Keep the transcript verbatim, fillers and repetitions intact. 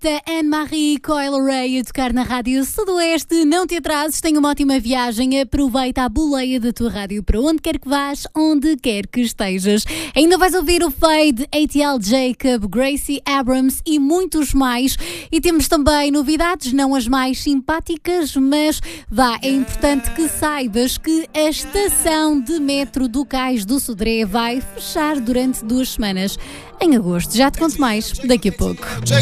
Da Anne-Marie Coil-Ray a tocar na Rádio Sudoeste. Não te atrases, tenha uma ótima viagem. Aproveita a boleia da tua rádio para onde quer que vás, onde quer que estejas. Ainda vais ouvir o Fade, A T L Jacob, Gracie Abrams e muitos mais. E temos também novidades, não as mais simpáticas, mas vá, é importante que saibas que a estação de metro do Cais do Sodré vai fechar durante duas semanas. Em agosto, já te conto mais daqui a pouco.